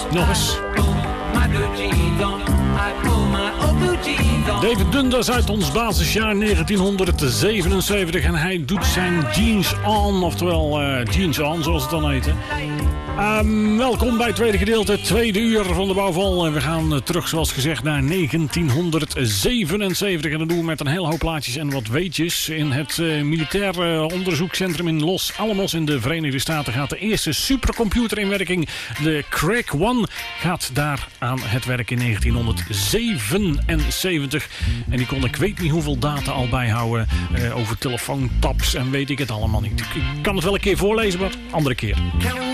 Nog eens. David Dundas uit ons basisjaar 1977 en hij doet zijn Jeans On, oftewel Jeans On zoals het dan heet. Welkom bij het tweede gedeelte, tweede uur van de bouwval. En we gaan terug zoals gezegd naar 1977 en dat doen we met een hele hoop plaatjes en wat weetjes. In het militair onderzoekscentrum in Los Alamos in de Verenigde Staten gaat de eerste supercomputer in werking. De Craig One gaat daar aan het werk in 1977. En die kon ik weet niet hoeveel data al bijhouden over telefoontaps en weet ik het allemaal niet. Ik kan het wel een keer voorlezen, maar andere keer.